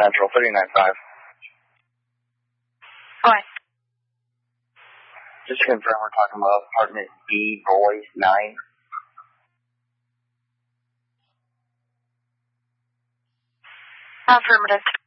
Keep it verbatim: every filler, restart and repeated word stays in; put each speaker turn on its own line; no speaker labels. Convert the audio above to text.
Central, thirty-nine five.
What?
Just to confirm, we're talking about apartment B, Boys nine.
Affirmative.